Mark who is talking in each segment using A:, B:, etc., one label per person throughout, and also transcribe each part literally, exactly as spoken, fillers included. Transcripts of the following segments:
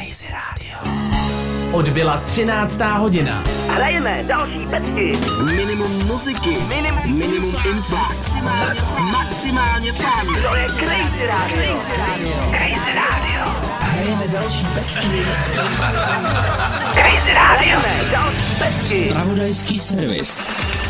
A: Crazy Radio. Odbyla třináctá hodina.
B: Hrajeme další pecky.
C: Minimum muziky. Minimum, Minimum info. Maximálně, maximálně fun.
B: To je Crazy Radio.
C: Crazy Radio.
B: Crazy Radio.
A: Hrajeme další pecky.
B: Crazy Radio. Hrajeme další pecky.
D: Zpravodajský servis.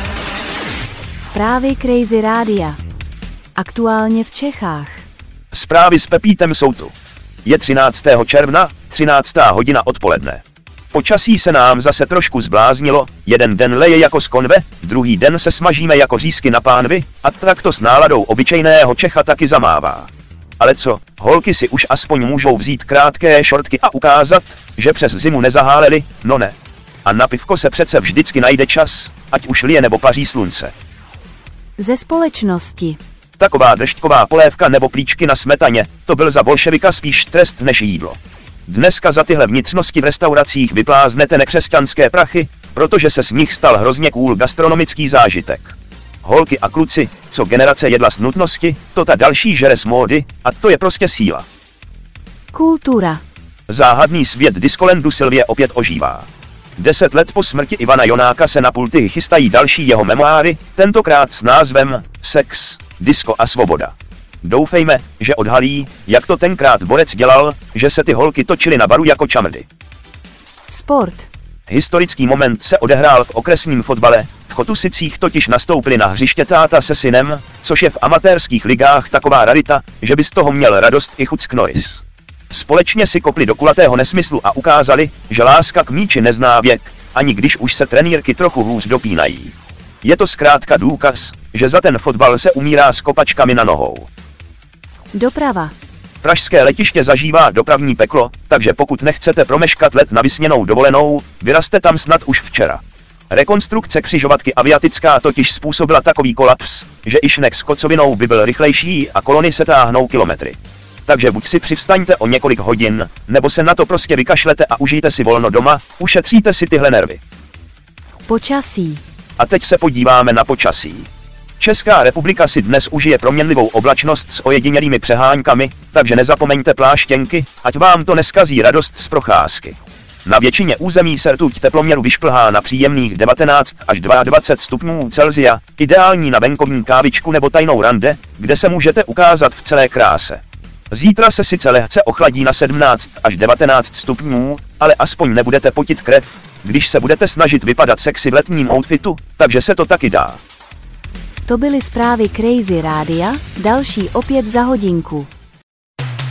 E: Zprávy Crazy Rádia. Aktuálně v Čechách.
F: Zprávy s Pepítem jsou tu. Je třináctého června, třináctá hodina odpoledne. Počasí se nám zase trošku zbláznilo, jeden den leje jako z konve, druhý den se smažíme jako řízky na pánvi, a tak to s náladou obyčejného Čecha taky zamává. Ale co, holky si už aspoň můžou vzít krátké šortky a ukázat, že přes zimu nezaháleli, no ne. A na pivko se přece vždycky najde čas, ať už lije nebo paří slunce.
E: Ze společnosti.
F: Taková držďková polévka nebo plíčky na smetaně, to byl za bolševika spíš trest než jídlo. Dneska za tyhle vnitřnosti v restauracích vypláznete nekřesťanské prachy, protože se z nich stal hrozně cool gastronomický zážitek. Holky a kluci, co generace jedla z nutnosti, to ta další žere z módy, a to je prostě síla.
E: Kultura.
F: Záhadný svět Discolandu Sylvie opět ožívá. Deset let po smrti Ivana Jonáka se na pulty chystají další jeho memoáry, tentokrát s názvem Sex, Disco a svoboda. Doufejme, že odhalí, jak to tenkrát Borec dělal, že se ty holky točily na baru jako čamrdy.
E: Sport.
F: Historický moment se odehrál v okresním fotbale, v Chotusicích totiž nastoupili na hřiště táta se synem, což je v amatérských ligách taková rarita, že by z toho měl radost i Chuck Norris. Společně si kopli do kulatého nesmyslu a ukázali, že láska k míči nezná věk, ani když už se trenýrky trochu hůř dopínají. Je to zkrátka důkaz, že za ten fotbal se umírá s kopačkami na nohou.
E: Doprava.
F: Pražské letiště zažívá dopravní peklo, takže pokud nechcete promeškat let na vysněnou dovolenou, vyrazte tam snad už včera. Rekonstrukce křižovatky Aviatická totiž způsobila takový kolaps, že i šnek s kocovinou by byl rychlejší a kolony se táhnou kilometry. Takže buď si přivstaňte o několik hodin, nebo se na to prostě vykašlete a užijte si volno doma, ušetříte si tyhle nervy.
E: Počasí.
F: A teď se podíváme na počasí. Česká republika si dnes užije proměnlivou oblačnost s ojedinělými přeháňkami, takže nezapomeňte pláštěnky, ať vám to neskazí radost z procházky. Na většině území se rtuť teploměru vyšplhá na příjemných devatenáct až dvacet dva stupňů Celsia, ideální na venkovní kávičku nebo tajnou rande, kde se můžete ukázat v celé kráse. Zítra se sice lehce ochladí na sedmnáct až devatenáct stupňů, ale aspoň nebudete potit krev, když se budete snažit vypadat sexy v letním outfitu, takže se to taky dá.
E: To byly zprávy Crazy Rádia, další opět za hodinku.